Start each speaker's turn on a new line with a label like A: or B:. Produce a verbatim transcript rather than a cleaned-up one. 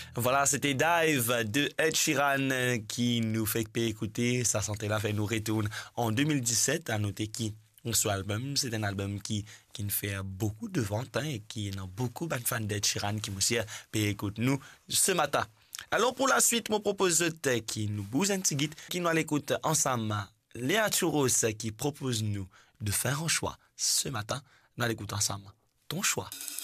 A: Voilà, c'était Dive de Ed Sheeran qui nous fait écouter. Sa santé là fait nous retourne en deux mille dix-sept. À noter qui ce album, c'est un album qui qui nous fait beaucoup de ventes hein, et qui a beaucoup de fans d'Ed Sheeran qui aussi écoute nous ce matin. Alors pour la suite, je propose qui nous bouge un petit guide, qui nous à l'écoute ensemble. Léa Chouros qui propose nous de faire un choix ce matin. Nous allons l'écouter ensemble. Ton choix.